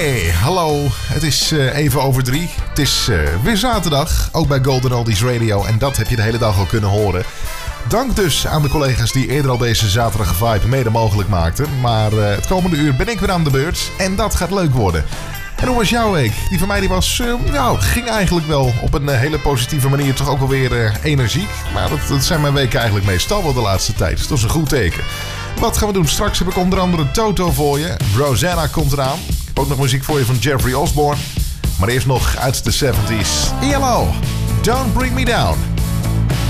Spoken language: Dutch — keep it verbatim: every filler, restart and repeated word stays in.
Hey, hallo. Het is uh, even over drie. Het is uh, weer zaterdag, ook bij Golden Oldies Radio. En dat heb je de hele dag al kunnen horen. Dank dus aan de collega's die eerder al deze zaterdag vibe mede mogelijk maakten. Maar uh, het komende uur ben ik weer aan de beurt. En dat gaat leuk worden. En hoe was jouw week? Die van mij die was, uh, nou, ging eigenlijk wel op een uh, hele positieve manier toch ook wel weer uh, energiek. Maar dat, dat zijn mijn weken eigenlijk meestal wel de laatste tijd. Dus dat is een goed teken. Wat gaan we doen? Straks heb ik onder andere Toto voor je. Rosanna komt eraan. Ik heb ook nog muziek voor je van Jeffrey Osborne. Maar eerst nog uit de zeventies. E L O, Don't Bring Me Down.